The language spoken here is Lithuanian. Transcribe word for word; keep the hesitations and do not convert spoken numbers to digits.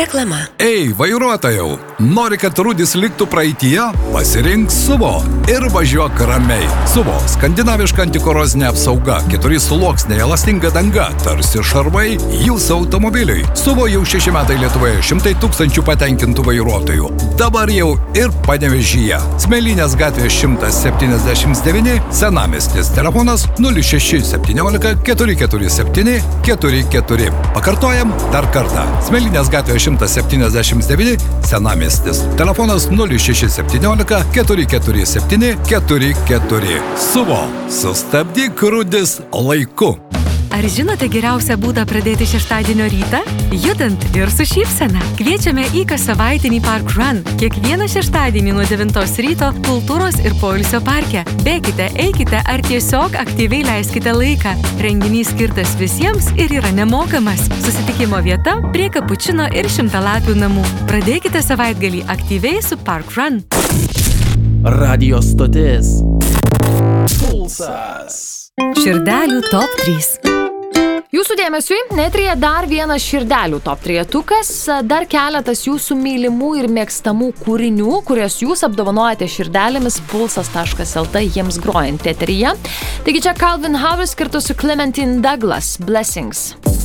Reklama. Ei, vairuotojau, nori, kad rūdis liktų praeityje? Pasirink Suvo ir važiuok ramiai. Suvo – skandinaviška antikorozinė apsauga, keturi sluoksniai, elastinga danga, tarsi šarvai jūsų automobiliui. Suvo jau šeši metai Lietuvoje, šimtai tūkstančių patenkintų vairuotojų. Dabar jau ir Panevėžyje. Smėlynės gatvė šimtas septyniasdešimt devyni, Senamiestis, telefonas nulis šeši septyniolika keturi keturi septyni keturi keturi. Pakartojam dar kartą. Smėlynės gatvė šimtas septyniasdešimt devyni, Senamiestis, telefonas nulis šeši septyniolika keturi keturi septyni keturi keturi. Suvo, sustabdyk rūdis laiku. Ar žinote geriausią būdą pradėti šeštadienio rytą? Judant ir su šypsena. Kviečiame į kassavaitinį Park Run. Kiekvieną šeštadienį nuo devintos ryto kultūros ir poilsio parke. Bėkite, eikite ar tiesiog aktyviai leiskite laiką. Renginys skirtas visiems ir yra nemokamas. Susitikimo vieta prie Kapučino ir Šimtalapių namų. Pradėkite savaitgalį aktyviai su Park Run. Radio stotis Pulsas. Širdelių top trys. Jūsų dėmesiui, eteryje dar vienas širdelių top trejetukas, dar keletas jūsų mylimų ir mėgstamų kūrinių, kurias jūs apdovanojate širdelėmis pulsas taškas el tė jiems grojant eteryje. Taigi čia Calvin Harris kartu su Clementine Douglas, Blessings.